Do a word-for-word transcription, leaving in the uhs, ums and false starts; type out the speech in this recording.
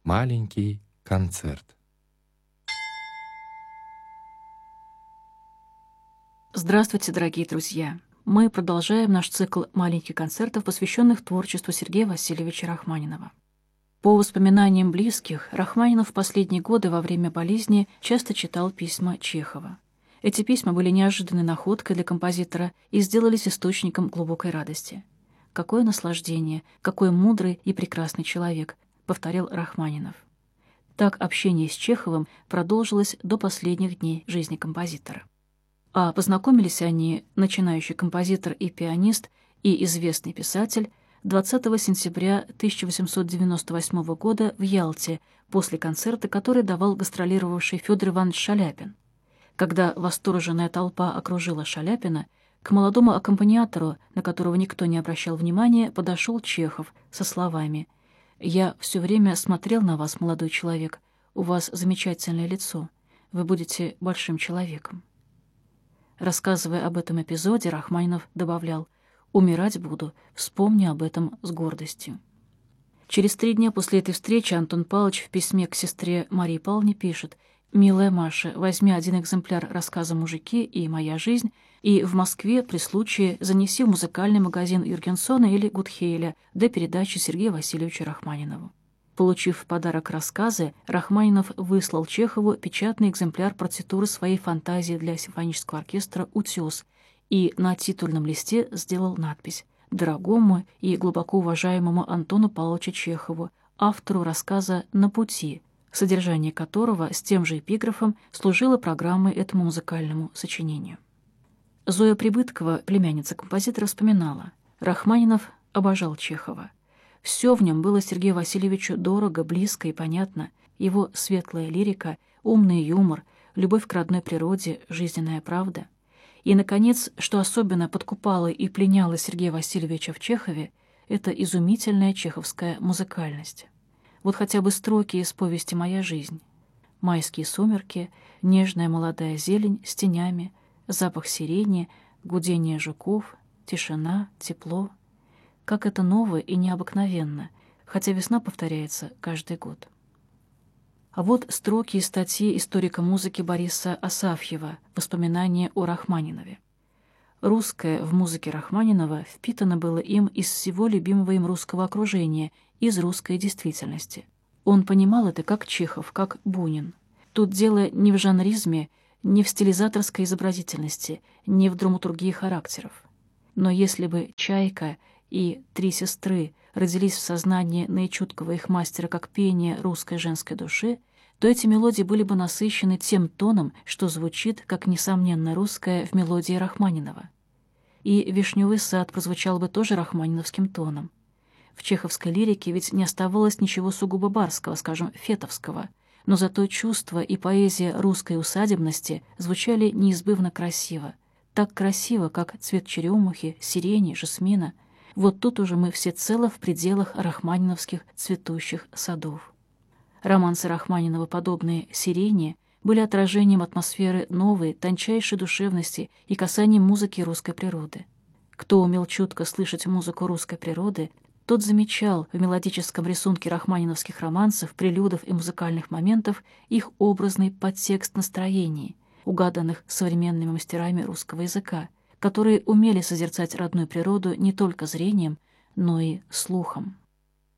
Маленький концерт. Здравствуйте, дорогие друзья! Мы продолжаем наш цикл маленьких концертов, посвященных творчеству Сергея Васильевича Рахманинова. По воспоминаниям близких, Рахманинов в последние годы во время болезни часто читал письма Чехова. Эти письма были неожиданной находкой для композитора и сделались источником глубокой радости. «Какое наслаждение, какой мудрый и прекрасный человек», — повторил Рахманинов. Так общение с Чеховым продолжилось до последних дней жизни композитора. А познакомились они, начинающий композитор и пианист, и известный писатель, двадцатого сентября тысяча восемьсот девяносто восьмого года в Ялте, после концерта, который давал гастролировавший Федор Иванович Шаляпин. Когда восторженная толпа окружила Шаляпина, к молодому аккомпаниатору, на которого никто не обращал внимания, подошел Чехов со словами: «Я все время смотрел на вас, молодой человек, у вас замечательное лицо, вы будете большим человеком». Рассказывая об этом эпизоде, Рахманинов добавлял: «Умирать буду, вспомню об этом с гордостью». Через три дня после этой встречи Антон Павлович в письме к сестре Марии Павловне пишет: «Милая Маша, возьми один экземпляр рассказа «Мужики» и «Моя жизнь» и в Москве при случае занеси в музыкальный магазин Юргенсона или Гудхейля до передачи Сергею Васильевичу Рахманинову». Получив в подарок рассказы, Рахманинов выслал Чехову печатный экземпляр партитуры своей фантазии для симфонического оркестра «Утес» и на титульном листе сделал надпись: «Дорогому и глубоко уважаемому Антону Павловичу Чехову, автору рассказа «На пути», содержание которого с тем же эпиграфом служило программой этому музыкальному сочинению». Зоя Прибыткова, племянница композитора, вспоминала: «Рахманинов обожал Чехова. Все в нем было Сергею Васильевичу дорого, близко и понятно. Его светлая лирика, умный юмор, любовь к родной природе, жизненная правда. И, наконец, что особенно подкупало и пленяло Сергея Васильевича в Чехове, это изумительная чеховская музыкальность. Вот хотя бы строки из повести «Моя жизнь». Майские сумерки, нежная молодая зелень с тенями, запах сирени, гудение жуков, тишина, тепло. Как это ново и необыкновенно, хотя весна повторяется каждый год». А вот строки из статьи историка музыки Бориса Асафьева «Воспоминания о Рахманинове». Русское в музыке Рахманинова впитано было им из всего любимого им русского окружения, из русской действительности. Он понимал это как Чехов, как Бунин. Тут дело не в жанризме, не в стилизаторской изобразительности, не в драматургии характеров. Но если бы «Чайка» и «Три сестры» родились в сознании наичуткого их мастера как пение русской женской души, то эти мелодии были бы насыщены тем тоном, что звучит, как несомненно русское, в мелодии Рахманинова. И «Вишневый сад» прозвучал бы тоже рахманиновским тоном. В чеховской лирике ведь не оставалось ничего сугубо барского, скажем, фетовского, но зато чувство и поэзия русской усадебности звучали неизбывно красиво. Так красиво, как цвет черемухи, сирени, жасмина. Вот тут уже мы всецело в пределах рахманиновских цветущих садов. Романсы Рахманинова, подобные «Сирени», были отражением атмосферы новой, тончайшей душевности и касанием музыки русской природы. Кто умел чутко слышать музыку русской природы, тот замечал в мелодическом рисунке рахманиновских романсов, прелюдов и музыкальных моментов их образный подтекст настроений, угаданных современными мастерами русского языка, которые умели созерцать родную природу не только зрением, но и слухом.